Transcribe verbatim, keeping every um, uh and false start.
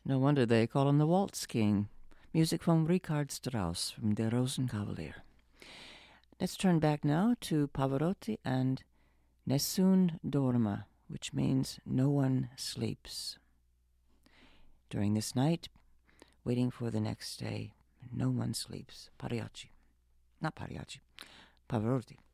No wonder they call him the Waltz King. Music from Richard Strauss from Der Rosenkavalier. Let's turn back now to Pavarotti and Nessun dorma, which means no one sleeps. During this night, waiting for the next day, no one sleeps. Pagliacci. Not Pagliacci. Pavarotti.